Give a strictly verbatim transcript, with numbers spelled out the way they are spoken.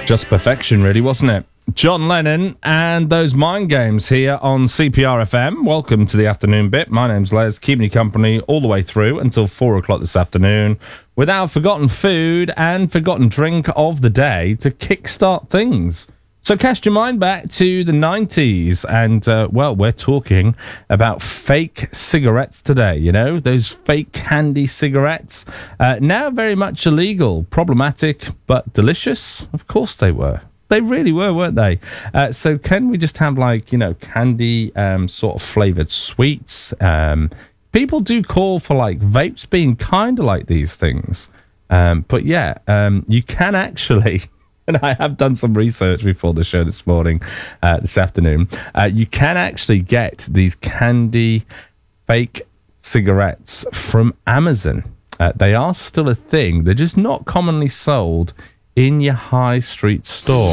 Just perfection, really, wasn't it? John Lennon and those mind games here on C P R F M. Welcome to the afternoon bit. My name's Les, keeping you company all the way through until four o'clock this afternoon with our forgotten food and forgotten drink of the day to kickstart things. So cast your mind back to the nineties and, uh, well, we're talking about fake cigarettes today, you know, those fake candy cigarettes. Uh, now very much illegal, problematic, but delicious. Of course they were. They really were, weren't they? Uh, so can we just have, like, you know, candy um, sort of flavoured sweets? Um, people do call for, like, vapes being kind of like these things. Um, but, yeah, um, you can actually... And I have done some research before the show this morning, uh, this afternoon. Uh, you can actually get these candy fake cigarettes from Amazon. Uh, they are still a thing. They're just not commonly sold in your high street store.